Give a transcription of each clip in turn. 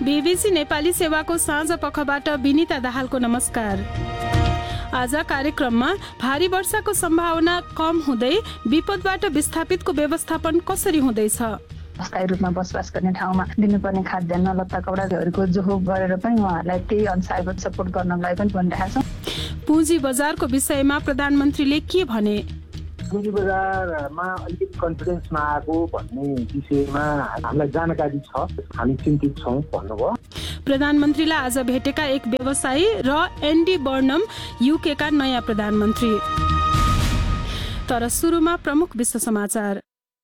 BBC Nepali सेवाको साँझ पखबाट विनिता दाहालको नमस्कार। आज कार्यक्रममा भारी वर्षाको सम्भावना कम हुँदै विपदबाट विस्थापितको व्यवस्थापन कसरी हुँदैछ, अस्थायी रूपमा बसोबास गर्ने ठाउँमा दिनुपर्ने खाद्यान्न लत्ता कपडाहरूको जोहो गरेर पनि उहाँहरूलाई त्यही अनुसारको सपोर्ट गर्नलाई पनि भनिरहेका छौँ। पुँजी बजारको विषयमा प्रधानमन्त्रीले के भने? पुँजी बजारमा अलिकति कन्फिडेन्स नआएको भन्ने विषयमा हामीलाई जानकारी छ, हामी चिन्तित छौँ भन्नुभयो। प्रधानमन्त्रीलाई आज भेटेका एक व्यवसायी र एन्डी बर्नम युकेका नयाँ प्रधानमन्त्री। तर सुरुमा प्रमुख विश्व समाचार।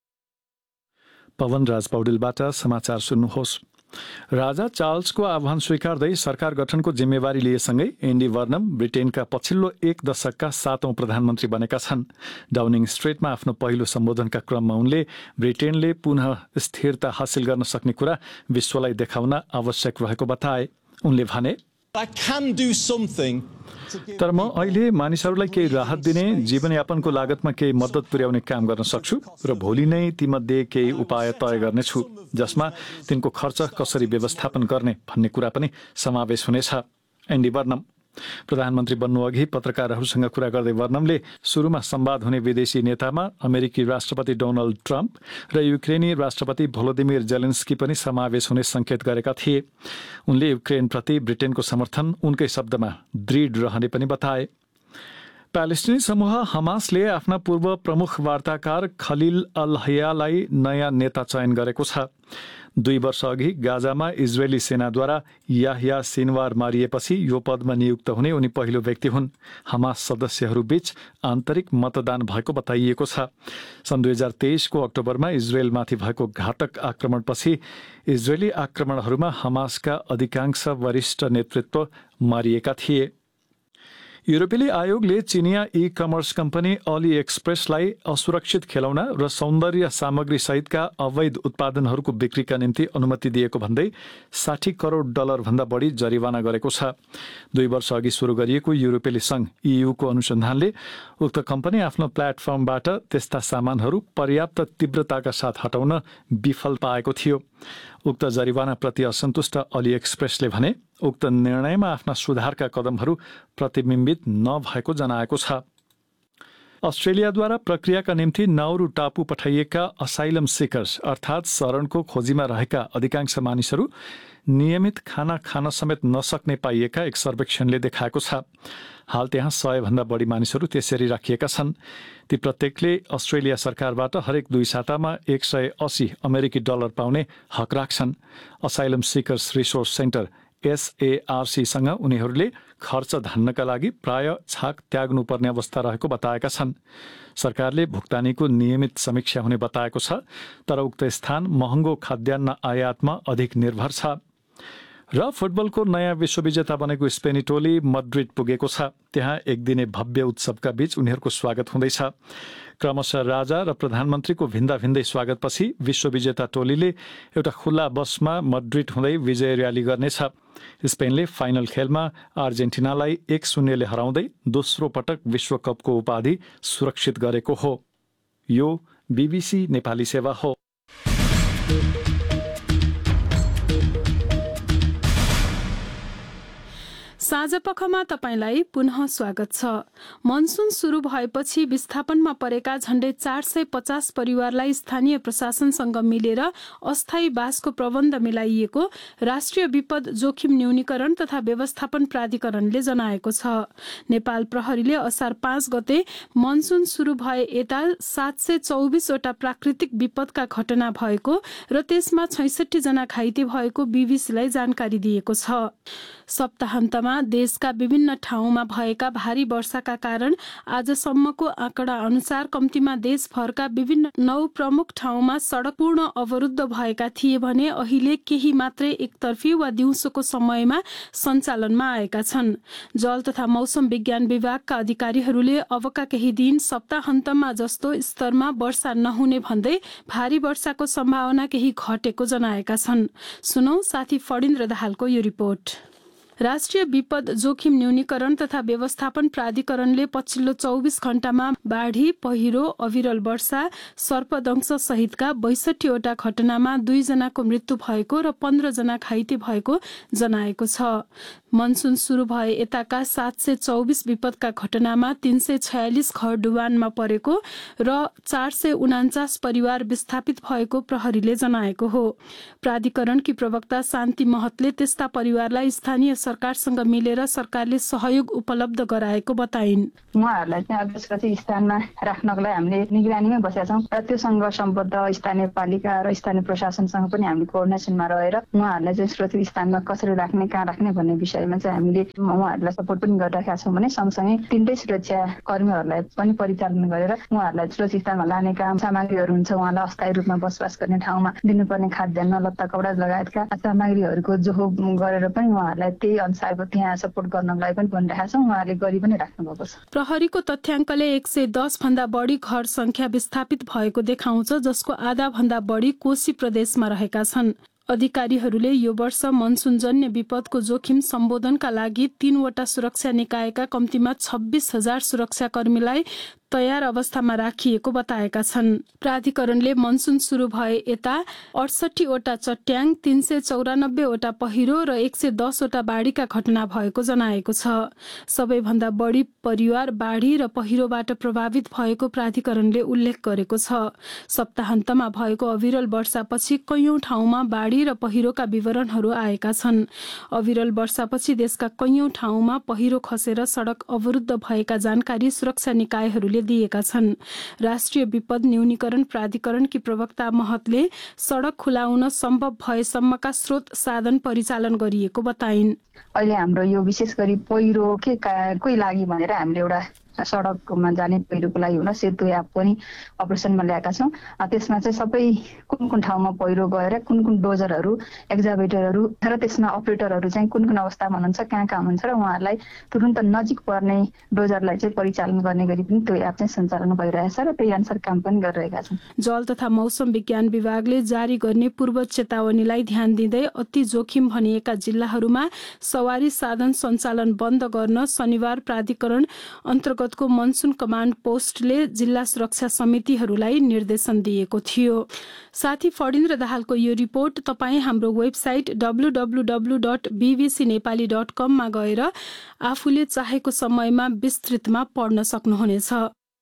पवन राज पौडेलबाट समाचार सुन्नुहोस्। राजा चार्ल्सको आह्वान स्वीकार्दै सरकार गठनको जिम्मेवारी लिएसँगै एन्डी बर्नम ब्रिटेनका पछिल्लो एक दशकका 7औं प्रधानमन्त्री बनेका छन्। डाउनिङ स्ट्रिटमा आफ्नो पहिलो सम्बोधनका क्रममा उनले ब्रिटेनले पुनः स्थिरता हासिल गर्न सक्ने कुरा विश्वलाई देखाउन आवश्यक रहेको बताए। उनले भने, तर म अहिले मानिसहरूलाई केही राहत दिने, जीवनयापनको लागतमा केही मद्दत पुर्याउने काम गर्न सक्छु र भोलि नै तीमध्ये केही उपाय तय गर्नेछु जसमा तिनको खर्च कसरी व्यवस्थापन गर्ने भन्ने कुरा पनि समावेश हुनेछ। एन्डी बर्नम प्रधानमन्त्री बन्नु अघि पत्रकारहरूसँग कुरा गर्दै बर्नमले सुरुमा संवाद हुने विदेशी नेतामा अमेरिकी राष्ट्रपति डोनाल्ड ट्रम्प र युक्रेनी राष्ट्रपति भोलोदिमिर जेलेन्स्की पनि समावेश हुने संकेत गरेका थिए। उनले युक्रेनप्रति ब्रिटेनको समर्थन उनकै शब्दमा दृढ रहने पनि बताए। प्यालेस्टिनी समूह हमासले आफ्ना पूर्व प्रमुख वार्ताकार खलिल अल हयालाई नयाँ नेता चयन गरेको छ। 2 वर्ष अघि गाजामा इजरायली सेनाद्वारा याह्या सिनवार मारिएपछि यो पदमा नियुक्त हुने उनी पहिलो व्यक्ति हुन्। हमास सदस्यहरूबीच आन्तरिक मतदान भएको बताइएको छ। सन् 2023 को अक्टोबरमा इजरायलमाथि भएको घातक आक्रमणपछि इजरायली आक्रमणहरूमा हमासका अधिकांश वरिष्ठ नेतृत्व मारिएका थिए। युरोपेली आयोगले चिनिया ई कमर्स कम्पनी अली एक्सप्रेसलाई असुरक्षित खेलौना र सौन्दर्य सामग्री सहितका अवैध उत्पादनहरूको बिक्रीका निम्ति अनुमति दिएको भन्दै $60 करोड भन्दा बढी जरिवाना गरेको छ। 2 वर्ष अघि सुरु गरिएको युरोपेली संघ ईयूको अनुसन्धानले उक्त कम्पनी आफ्नो प्लेटफर्मबाट त्यस्ता सामानहरू पर्याप्त तीव्रताका साथ हटाउन विफल पाएको थियो। उक्त जरिवानाप्रति असन्तुष्ट अली एक्सप्रेसले भने उक्त निर्णयमा आफ्ना सुधारका कदमहरू प्रतिबिम्बित नभएको जनाएको छ। अस्ट्रेलियाद्वारा प्रक्रियाका निम्ति नाउरू टापु पठाइएका असाइलम सिकर्स अर्थात् शरणको खोजीमा रहेका अधिकांश मानिसहरू नियमित खाना खान समेत नसक्ने पाइएका एक सर्वेक्षणले देखाएको छ। हाल त्यहाँ 100 भन्दा बढी मानिसहरू त्यसरी राखिएका छन्। ती प्रत्येकले अस्ट्रेलिया सरकारबाट हरेक 2 सातामा $180 पाउने हक राख्छन्। असाइलम सिकर्स रिसोर्स सेन्टर SARCसँग उनीहरूले खर्च धान्नका लागि प्राय छाक त्याग्नुपर्ने अवस्था रहेको बताएका छन्। सरकारले भुक्तानीको नियमित समीक्षा हुने बताएको छ, तर उक्त स्थान महँगो खाद्यान्न आयातमा अधिक निर्भर छ। र फुटबलको नयाँ विश्वविजेता बनेको स्पेनी टोली मड्रिड पुगेको छ। त्यहाँ एक दिने भव्य उत्सवका बीच उनीहरूको स्वागत हुँदैछ। क्रमशः राजा र प्रधानमन्त्रीको भिन्दा भिन्दै स्वागतपछि विश्वविजेता टोलीले एउटा खुल्ला बसमा मड्रिड हुँदै विजय र्याली गर्नेछ। स्पेनले फाइनल खेलमा अर्जेन्टिनालाई 1-0 हराउँदै दोस्रो पटक विश्वकपको उपाधि सुरक्षित गरेको हो। यो बीबीसी नेपाली सेवा हो। साँझपखमा तपाईलाई पुनः स्वागत छ। मनसुन सुरु भएपछि विस्थापनमा परेका झण्डै 450 परिवारलाई स्थानीय प्रशासनसँग मिलेर अस्थायी बासको प्रबन्ध मिलाइएको राष्ट्रिय विपद जोखिम न्यूनीकरण तथा व्यवस्थापन प्राधिकरणले जनाएको छ। नेपाल प्रहरीले असार 5 गते मनसुन सुरु भए यता 724 वटा प्राकृतिक विपदका घटना भएको र त्यसमा 66 जना घाइते भएको बीबीसीलाई जानकारी दिएको छ। सप्ताहन्तमा देशका विभिन्न ठाउँमा भएका भारी वर्षाका कारण आजसम्मको आँकडा अनुसार कम्तीमा देशभरका विभिन्न 9 प्रमुख ठाउँमा सडक पूर्ण अवरुद्ध भएका थिए भने अहिले केही मात्रै एकतर्फी वा दिउँसोको समयमा सञ्चालनमा आएका छन्। जल तथा मौसम विज्ञान विभागका अधिकारीहरूले अबका केही दिन सप्ताहन्तमा जस्तो स्तरमा वर्षा नहुने भन्दै भारी वर्षाको सम्भावना केही घटेको जनाएका छन्। सुनौ साथी फणिन्द्र दाहालको यो रिपोर्ट। राष्ट्रिय विपद जोखिम न्यूनीकरण तथा व्यवस्थापन प्राधिकरणले पछिल्लो 24 घण्टामा बाढी, पहिरो, अविरल वर्षा, सर्पदंश सहितका 62 वटा घटनामा 2 जनाको मृत्यु भएको र 15 जना घाइते भएको जनाएको छ। मनसुन सुरु भए यताका 724 विपदका घटनामा 346 घर डुबानमा परेको र 449 परिवार विस्थापित भएको प्रहरीले जनाएको हो। प्राधिकरणकी प्रवक्ता शान्ति महतले त्यस्ता परिवारलाई स्थानीय सरकारसँग मिलेर सरकारले सहयोग उपलब्ध गराएको बताइन्। उहाँहरूलाई चाहिँ सुरक्षित स्थानमा राख्नको लागि हामीले निगरानीमै बसेका छौँ र त्योसँग सम्बद्ध स्थानीय पालिका र स्थानीय प्रशासनसँग पनि हामीले कोअर्डिनेसनमा रहेर उहाँहरूलाई चाहिँ सुरक्षित स्थानमा कसरी राख्ने, कहाँ राख्ने भन्ने विषयमा चाहिँ हामीले उहाँहरूलाई सपोर्ट पनि गरिरहेका छौँ भने सँगसँगै तिनटै सुरक्षा कर्मीहरूलाई पनि परिचालन गरेर उहाँहरूलाई सुरक्षित स्थानमा लाने काम, सामग्रीहरू हुन्छ उहाँलाई अस्थायी रूपमा बसोबास गर्ने ठाउँमा दिनुपर्ने खाद्यान्न, लत्ता कपडा लगायतका सामग्रीहरूको जोहो गरेर पनि उहाँहरूलाई त्यही अनुसारको त्यहाँ सपोर्ट गर्नको लागि पनि भनिरहेका छौँ। उहाँहरूले गरी पनि राख्नु भएको छ। प्रहरीको तथ्याङ्कले 110 भन्दा बढी घर संख्या विस्थापित भएको देखाउँछ, जसको आधा भन्दा बढी कोशी प्रदेशमा रहेका छन्। अधिकारीहरूले यो वर्ष मनसुनजन्य विपदको जोखिम सम्बोधनका लागि 3 वटा सुरक्षा निकायका कम्तीमा 26,000 सुरक्षाकर्मीलाई तयार अवस्थामा राखिएको बताएका छन्। प्राधिकरणले मनसुन सुरु भए यता 68 वटा चट्याङ, 394 वटा पहिरो र 110 वटा बाढीका घटना भएको जनाएको छ। सबैभन्दा बढी परिवार बाढी र पहिरोबाट प्रभावित भएको प्राधिकरणले उल्लेख गरेको छ। सप्ताहन्तमा भएको अविरल वर्षापछि कैयौं ठाउँमा बाढी र पहिरोका विवरणहरू आएका छन्। अविरल वर्षापछि देशका कैयौं ठाउँमा पहिरो खसेर सडक अवरुद्ध भएका जानकारी सुरक्षा निकायहरूले दिएका छन्। राष्ट्रिय विपद न्यूनीकरण प्राधिकरणकी प्रवक्ता महतले सडक खुलाउन सम्भव भएसम्मका स्रोत साधन परिचालन गरिएको बताइन्। अहिले हाम्रो यो विशेष गरी पहिरो कोही लागि भनेर हामीले एउटा सडकमा जाने पहिरोको लागि हुन सेतु एप पनि अपरेसनमा ल्याएका छौँ। त्यसमा चाहिँ सबै कुन कुन ठाउँमा पहिरो गएर कुन कुन डोजरहरू, एक्जाभेटरहरू र त्यसमा अपरेटरहरू चाहिँ कुन कुन अवस्थामा हुनुहुन्छ, कहाँ कहाँ हुनुहुन्छ र उहाँहरूलाई तुरुन्त नजिक पर्ने डोजरलाई चाहिँ परिचालन गर्ने गरी पनि त्यो एप चाहिँ सञ्चालन भइरहेछ र त्यही अनुसार काम पनि गरिरहेका छौँ। जल तथा मौसम विज्ञान विभागले जारी गर्ने पूर्व चेतावनीलाई ध्यान दिँदै अति जोखिम भनिएका जिल्लाहरूमा सवारी साधन सञ्चालन बन्द गर्न शनिबार प्राधिकरण अन्तर्गतको मनसुन कमान्ड पोस्टले जिल्ला सुरक्षा समितिहरूलाई निर्देशन दिएको थियो। साथी फडिन्द्र दाहालको यो रिपोर्ट तपाईँ हाम्रो वेबसाइट www.bbcnepali.com मा गएर आफूले चाहेको समयमा विस्तृतमा पढ्न सक्नुहुनेछ।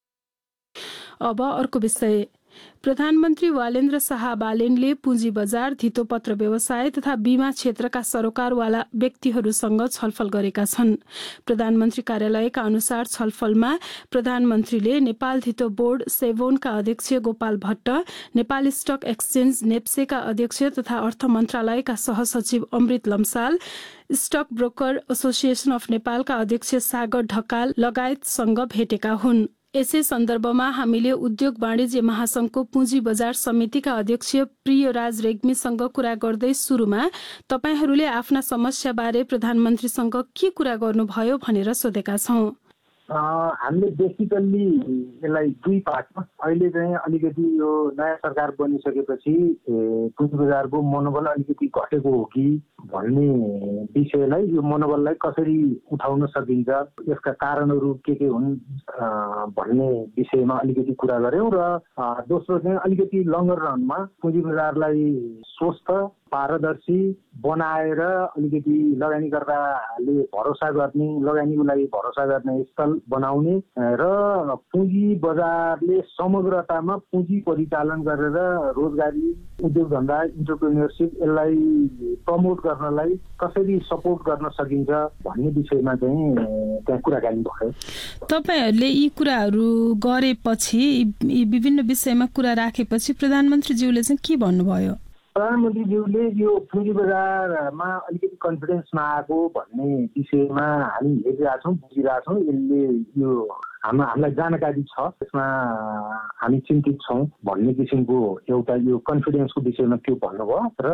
अब अर्को विषय। प्रधानमन्त्री वालेन्द्र शाह बालेनले पुँजी बजार, धितोपत्र व्यवसाय तथा बीमा क्षेत्रका सरोकारवाला व्यक्तिहरूसँग छलफल गरेका छन्। प्रधानमन्त्री कार्यालयका अनुसार छलफलमा प्रधानमन्त्रीले नेपाल धितो बोर्ड सेभोनका अध्यक्ष गोपाल भट्ट, नेपाल स्टक एक्सचेन्ज नेप्सेका अध्यक्ष तथा अर्थ मन्त्रालयका सहसचिव अमृत Lamsal, stock broker association of नेपालका अध्यक्ष सागर ढकाल लगायतसँग भेटेका हुन्। यसै सन्दर्भमा हामीले उद्योग वाणिज्य महासंघको पुँजी बजार समितिका अध्यक्ष प्रियराज रेग्मीसँग कुरा गर्दै सुरुमा तपाईहरूले आफ्ना समस्याबारे प्रधानमन्त्रीसँग के कुरा गर्नुभयो भनेर सोधेका छौं। हामीले बेसिकल्ली यसलाई दुई पार्टमा अहिले चाहिँ अलिकति यो नयाँ सरकार बनिसकेपछि पुँजी बजारको मनोबल अलिकति घटेको हो कि भन्ने विषयलाई, यो मनोबललाई कसरी उठाउन सकिन्छ, यसका कारणहरू के हुन् भन्ने विषयमा अलिकति कुरा गऱ्यौँ। र दोस्रो चाहिँ अलिकति लङ्गर रनमा पुँजी बजारलाई स्वस्थ, पारदर्शी बनाएर अलिकति लगानीकर्ताले भरोसा गर्ने, लगानीको लागि भरोसा गर्ने स्थल बनाउने र पुँजी बजारले समग्रतामा पुँजी परिचालन गरेर रोजगारी, उद्योग धन्दा, इन्टरप्रेन्योरसिप यसलाई प्रमोट गर्नलाई कसरी सपोर्ट गर्न सकिन्छ भन्ने विषयमा चाहिँ त्यहाँ कुराकानी भयो। तपाईहरूले यी कुराहरू गरेपछि, यी विभिन्न विषयमा कुरा राखेपछि प्रधानमन्त्रीज्यूले चाहिँ के भन्नुभयो? प्रधानमन्त्रीज्यूले यो पुँजी बजारमा अलिकति कन्फिडेन्स नआएको भन्ने विषयमा हामी हेरिरहेछौँ, बुझिरहेछौँ। यसले यो हामीलाई जानकारी छ, यसमा हामी चिन्तित छौँ भन्ने किसिमको एउटा यो कन्फिडेन्सको विषयमा त्यो भन्नुभयो। र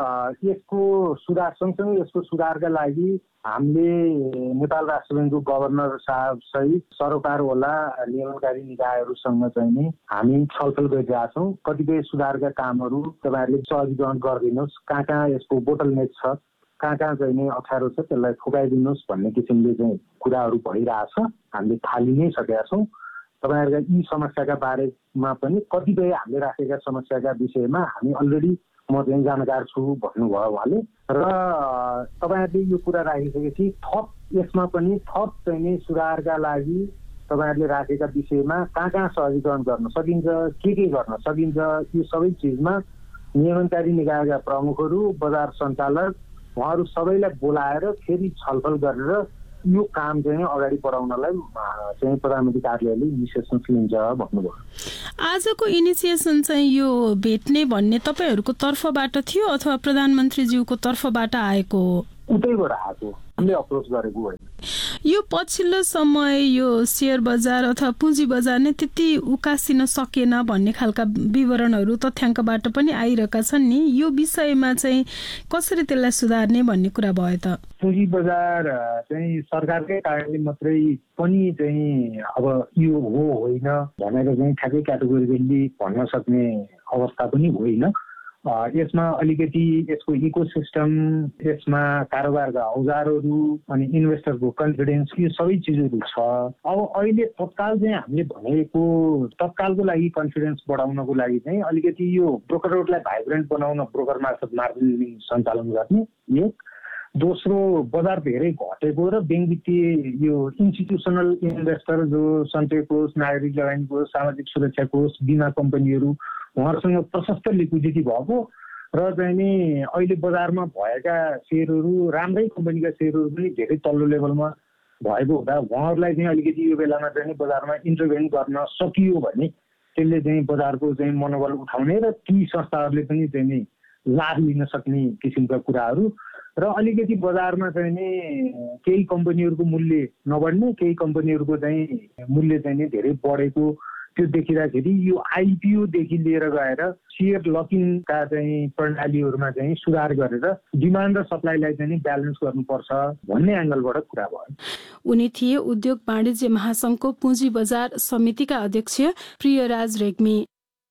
यसको सुधार सँगसँगै यसको सुधारका लागि हामीले नेपाल राष्ट्र ब्याङ्कको गभर्नर साहब सहित सरोकारवाला नियमनकारी निकायहरूसँग चाहिँ नि हामी छलफल गरिरहेका छौँ। कतिपय सुधारका कामहरू तपाईँहरूले सहजीकरण गरिदिनुहोस्, कहाँ कहाँ यसको बोटलनेक छ, कहाँ कहाँ चाहिँ नि अप्ठ्यारो छ त्यसलाई ठोकाइदिनुहोस् भन्ने किसिमले चाहिँ कुराहरू भइरहेछ। हामीले थाली नै सकेका छौँ। तपाईँहरूका यी समस्याका बारेमा पनि कतिपय हामीले राखेका समस्याका विषयमा हामी अलरेडी म चाहिँ जानकार छु भन्नुभयो उहाँले। र तपाईँहरूले यो कुरा राखिसकेपछि थप यसमा पनि थप चाहिँ नि सुधारका लागि तपाईँहरूले राखेका विषयमा कहाँ कहाँ सहजीकरण गर्न सकिन्छ, के गर्न सकिन्छ, यो सबै चिजमा नियमनकारी निकायका प्रमुखहरू, बजार सञ्चालक उहाँहरू सबैलाई बोलाएर फेरि छलफल गरेर यो काम चाहिँ अगाडि बढाउनलाई चाहिँ प्रधानमन्त्री कार्यालयले इनिसिएसन्स लिन्छ भन्नुभयो। आजको इनिसिएसन चाहिँ यो भेट्ने भन्ने तपाईँहरूको तर्फबाट थियो अथवा प्रधानमन्त्रीज्यूको तर्फबाट आएको हो? उतैबाट आएको, हामीले अप्रोच गरेको होइन। यो पछिल्लो समय यो शेयर बजार अथवा पुँजी बजार नै त्यति उकासिन सकेन भन्ने खालका विवरणहरू तथ्याङ्कबाट पनि आइरहेका छन् नि। यो विषयमा चाहिँ कसरी त्यसलाई सुधार्ने भन्ने कुरा भयो त? पुँजी बजार चाहिँ सरकारकै कारणले मात्रै पनि चाहिँ अब यो हो होइन भनेर चाहिँ ठ्याक्कै क्याटेगोरिकली भन्न सक्ने अवस्था पनि होइन। यसमा अलिकति यसको इकोसिस्टम, यसमा कारोबारका औजारहरू अनि इन्भेस्टरको कन्फिडेन्स यो सबै चिजहरू छ। अब अहिले तत्काल चाहिँ हामीले भनेको तत्कालको लागि कन्फिडेन्स बढाउनको लागि चाहिँ अलिकति यो ब्रोकरहरूलाई भाइब्रेन्ट बनाउन ब्रोकर मार्फत मार्जिन सञ्चालन गर्ने एक। दोस्रो, बजार धेरै घटेको र बैंक वित्तीय यो इन्स्टिट्युसनल इन्भेस्टर जो सञ्चय कोष, नागरिक लगानी कोष, सामाजिक सुरक्षा कोष, बिमा कम्पनीहरू उहाँहरूसँग प्रशस्त लिक्विडिटी भएको र चाहिँ नि अहिले बजारमा भएका सेयरहरू राम्रै कम्पनीका सेयरहरू पनि धेरै तल्लो लेभलमा भएको हुँदा उहाँहरूलाई चाहिँ अलिकति यो बेलामा चाहिँ बजारमा इन्टरभेन गर्न सकियो भने त्यसले चाहिँ बजारको चाहिँ मनोबल उठाउने र ती संस्थाहरूले पनि चाहिँ नि लाभ लिन सक्ने किसिमका कुराहरू र अलिकति बजारमा चाहिँ नि केही कम्पनीहरूको मूल्य नबढ्ने, केही कम्पनीहरूको चाहिँ मूल्य चाहिँ नि धेरै बढेको त्यो देखिँदाखेरि यो आइपिओदेखि लिएर गएर सेयर लकिङका चाहिँ प्रणालीहरूमा चाहिँ सुधार गरेर डिमान्ड र सप्लाईलाई चाहिँ ब्यालेन्स गर्नुपर्छ भन्ने एङ्गलबाट कुरा भयो। उनी थिए उद्योग वाणिज्य महासंघको पुँजी बजार समितिका अध्यक्ष प्रियराज रेग्मी।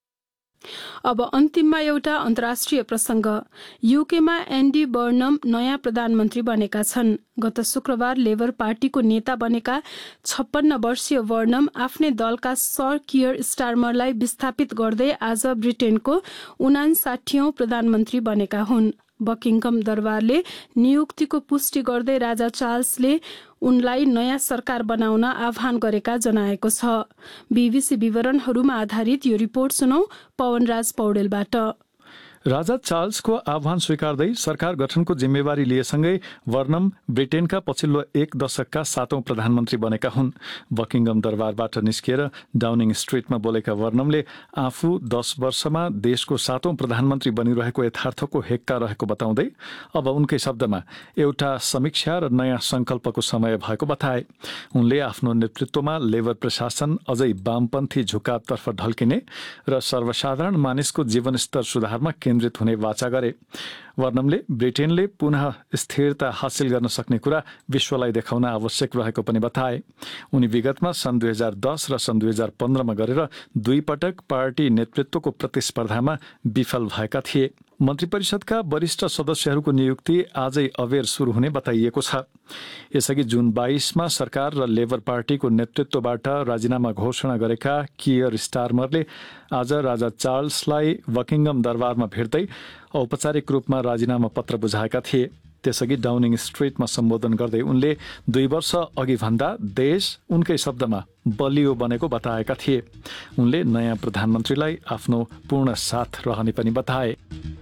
अब अन्तिममा एउटा अन्तर्राष्ट्रिय प्रसंग। युकेमा एन्डी बर्नम नयाँ प्रधानमन्त्री बनेका छन्। गत शुक्रबार लेबर पार्टीको नेता बनेका 56 वर्षीय बर्नम आफ्नै दलका सर कियर स्टारमरलाई विस्थापित गर्दै आज ब्रिटेनको 59औं प्रधानमन्त्री बनेका हुन्। बकिङकम दरबारले नियुक्तिको पुष्टि गर्दै राजा चार्ल्सले उनलाई नयाँ सरकार बनाउन आह्वान गरेका जनाएको छ। बीबीसी विवरणहरूमा आधारित यो रिपोर्ट सुनौ पवनराज पौडेलबाट। राजा चार्ल्सको आह्वान स्वीकार्दै सरकार गठनको जिम्मेवारी लिएसँगै वर्नम ब्रिटेनका पछिल्लो एक दशकका 7औं प्रधानमन्त्री बनेका हुन्। बकिङम दरबारबाट निस्किएर डाउनिङ स्ट्रिटमा बोलेका वर्नमले आफू 10 वर्षमा देशको 7औं प्रधानमन्त्री बनिरहेको यथार्थको हेक्का रहेको बताउँदै अब उनकै शब्दमा एउटा समीक्षा र नयाँ संकल्पको समय भएको बताए। उनले आफ्नो नेतृत्वमा लेबर प्रशासन अझै वामपन्थी झुकावतर्फ ढल्किने र सर्वसाधारण मानिसको जीवनस्तर सुधारमा केन्द्रित हुने वाचा गरे। वर्नमले ब्रिटेनले पुनः स्थिरता हासिल गर्न सक्ने कुरा विश्वलाई देखाउन आवश्यक रहेको पनि बताए। उनी विगतमा सन् 2010 र सन् 2015 मा गरेर 2 पटक पार्टी नेतृत्वको प्रतिस्पर्धामा विफल भएका थिए। मन्त्री परिषदका वरिष्ठ सदस्यहरूको नियुक्ति आजै अबेर सुरु हुने बताइएको छ। यसअघि जुन 22 मा सरकार र लेबर पार्टीको नेतृत्वबाट राजीनामा घोषणा गरेका कियर स्टारमरले आज राजा चार्ल्सलाई बकिङम दरबारमा भेट्दै औपचारिक रूपमा राजीनामा पत्र बुझाएका थिए। त्यसअघि डाउनिङ स्ट्रिटमा सम्बोधन गर्दै उनले 2 वर्ष अघि भन्दा देश उनकै शब्दमा बलियो बनेको बताएका थिए। उनले नयाँ प्रधानमन्त्रीलाई आफ्नो पूर्ण साथ रहने पनि बताए।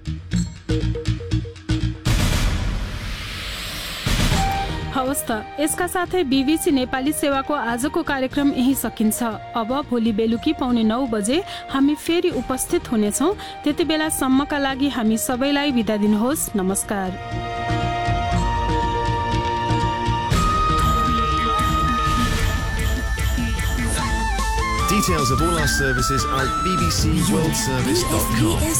हवस् त, यसका साथै बीबीसी नेपाली सेवाको आजको कार्यक्रम यही सकिन्छ। अब भोलि बेलुकी 9:15 बजे हामी फेरि उपस्थित हुनेछौँ। त्यति बेलासम्मका लागि हामी सबैलाई बिदा दिनुहोस्। नमस्कार। Details of all our services are at bbcworldservice.com.